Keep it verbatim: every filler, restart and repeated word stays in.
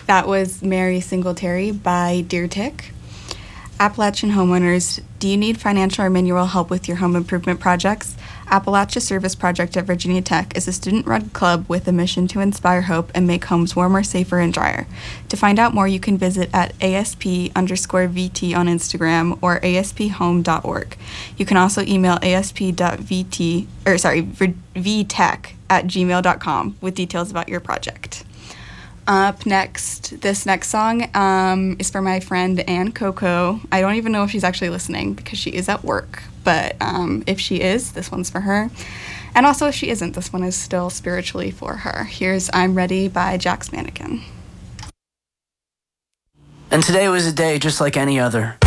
That was Mary Singletary by Deer Tick. Appalachian homeowners, do you need financial or manual help with your home improvement projects? Appalachia Service Project at Virginia Tech is a student-run club with a mission to inspire hope and make homes warmer, safer, and drier. To find out more, you can visit at asp underscore vt on Instagram or a s p home dot org. You can also email asp.vt, or sorry, vtech at gmail dot com with details about your project. Up next, this next song um, is for my friend Ann Coco. I don't even know if she's actually listening because she is at work, but um, if she is, this one's for her. And also if she isn't, this one is still spiritually for her. Here's I'm Ready by Jack's Mannequin. And today was a day just like any other.